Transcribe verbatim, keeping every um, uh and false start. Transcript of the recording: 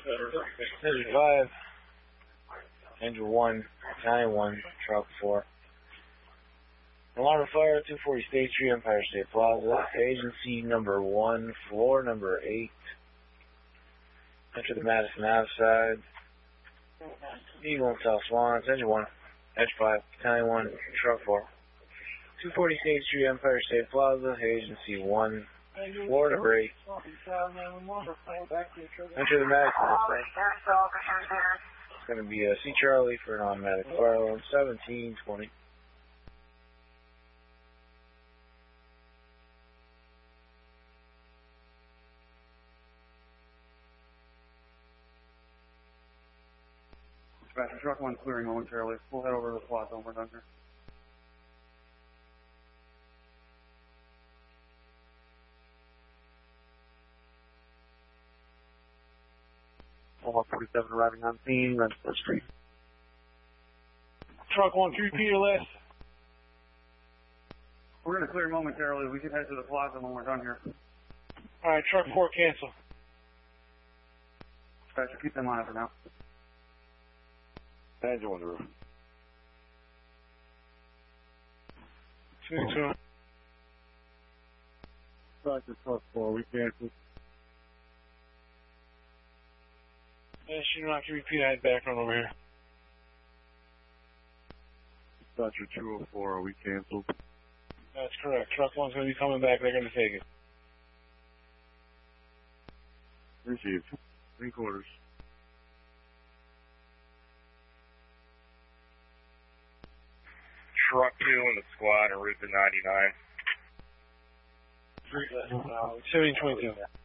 Engine five, Engine one, Battalion one, Truck four. Alarm of fire, two forty State Street, Empire State Plaza, agency number one, floor number eight. Enter the Madison Ave side. Eagle and South Swans, Engine one, Edge five, Battalion one, Truck four. two forty State Street, Empire State Plaza, agency one, floor number eight. Enter the Madison Ave side. It's going to be a C Charlie for an automatic fire alarm, seventeen twenty. Dispatcher, truck one clearing momentarily. We'll head over to the plaza when we're done here. one forty-seven arriving on scene, Rensselaer Street. Truck one, can you repeat your last? We're going to clear momentarily. We can head to the plaza when we're done here. Alright, truck four, cancel. Dispatcher, keep them on for now. Engine on the roof. two two. Dispatcher, truck four, we cancel. Yeah, should not can you repeat that background over here. Dispatcher two oh four, we canceled. That's correct. Truck one's going to be coming back. They're going to take it. Received. Three quarters. Truck two in the squad en route to ninety-nine. seventeen twenty-two.